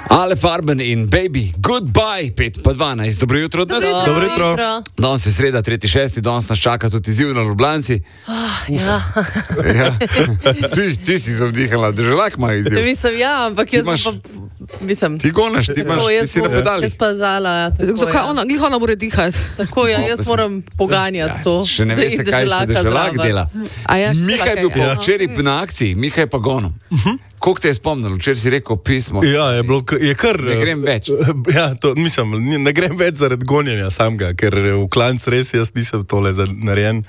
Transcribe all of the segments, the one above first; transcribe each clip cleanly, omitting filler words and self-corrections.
Ale Farben in Baby, goodbye, 5:12. Dobro jutro, da ste. Dobro jutro. Danes je sreda, 3.6. Danes nas čaka tudi izziv na Ljubljanci. Ja. Ja. Ti si zavdihala, državljak ima izziv. Mislim, ja, ampak jaz imaš, pa... Mislim, ti gonaš, ti si na pedalih. Jaz pa zala, ja. Zakaj ona mora dihati? Tako, ja, jaz moram poganjati to. Še ne veste, kaj še državljak dela. Mihaj je bil pa včeraj na akciji, Mihaj pa gonom. Koliko te je spomnilo? Včeraj si rekel pismo. Ja, je kar... Ne grem več. Ja, mislim, ne grem več zaradi gonjenja samega, ker v klanc res jaz nisem tole narejen.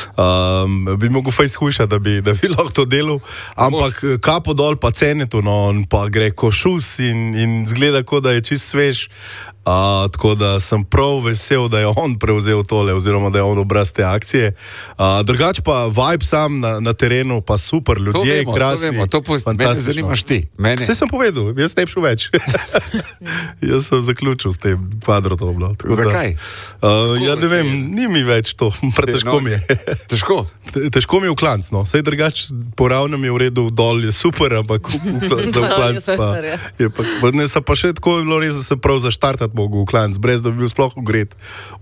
Bi mogel fejs hujšati, da bi lahko to delal, ampak kapo dol pa Cenetu, no, on pa gre košus in zgleda, kot da je čist svež. Tako da sem prav vesel, da je on prevzel tole, oziroma da je on obraz te akcije. Drugač pa vibe sam na terenu, pa super, ljudje, krasni. To vemo, to pusti, mene zanimaš ti. Vse sem povedal, jaz ne bi šel več. Jaz sem zaključil s tem kvadrotom. Zakaj? Ja, ne vem, ni mi več to, pretežko mi je. Težko? Težko mi je v klanc, no. Sej drugač po ravnem je v redu, dol je super, ampak za v klanc pa je pa... Ne sa pa še tako je bilo res, da se prav zaštartati mogo v klanc, brez da bi bil sploh ugret.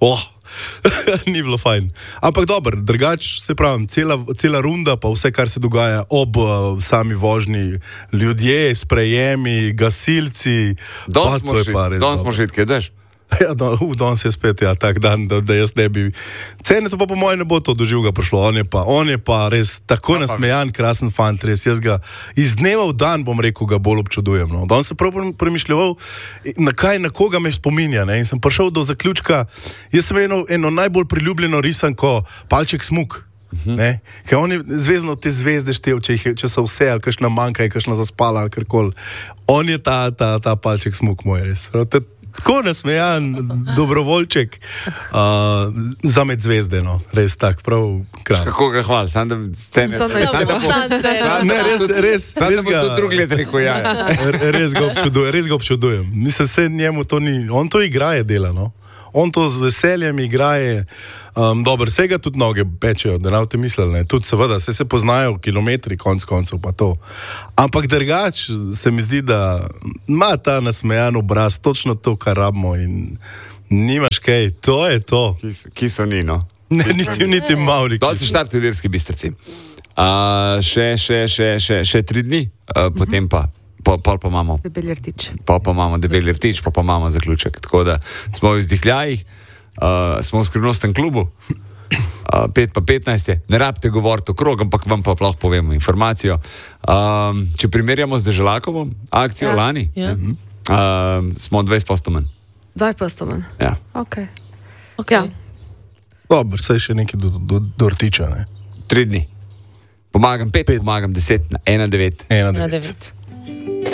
Ni bilo fajn. Ampak dobro, drugač se pravim, cela runda, pa vse, kar se dogaja ob sami vožnji, ljudje, sprejemi, gasilci, Danes smo še kaj daš? Ja, danes je spet tak dan, da jaz ne bi... Cene to pa po moje ne bo to doživega prišlo. On je pa res tako nasmejan, krasen fant, res. Jaz ga iz dneva v dan, bom rekel, ga bolj občudujem. No. Danes sem prav premišljeval, na koga me spominja. Ne? In sem prišel do zaključka, jaz sem eno najbolj priljubljeno risanko, Palček Smuk. Ne? Ker on je zvezno te zvezde štev, če so vse, ali kakšna manjka, ali kakšna zaspala, ali karkoli. On je ta Palček Smuk moj, res. Tako nasmejan, dobrovoljček za med zvezde, no. Res tak, prav kraj. Kako ga hvala, sam da scene... Ne, res ga... Sam da bo to drug let rekel, ja. Res ga občudujem. Mislim, se njemu to ni... On to igraje dela, no. On to z veseljem igraje. Dobro, vsega tudi noge pečejo, da ne boste mislili, ne. Tudi seveda, se poznajo kilometri, koncev pa to. Ampak drugač se mi zdi, da ima ta nasmejan obraz, točno to, kar rabimo in nimaš kaj, to je to. Ki so ni, no. Ne, niti mavli. Da si štartil v Ilirski Bistrici. Še 3 dni, potem pa. Pa imamo Debeli rtič. Pa imamo zaključek. Tako da smo v izdihljajih, smo v skrivnostnem klubu, 5:15 je. Ne rabite govoriti okrog, ampak vam pa lahko povemo informacijo. Če primerjamo z Deželakovom akcijo lani, smo 20% manj. 20% manj? Ja. Ok. Ja. Dobro, saj še nekaj do rtiča, ne? 3 dni. Pomagam 5, pomagam 10 na 1,9. 1,9.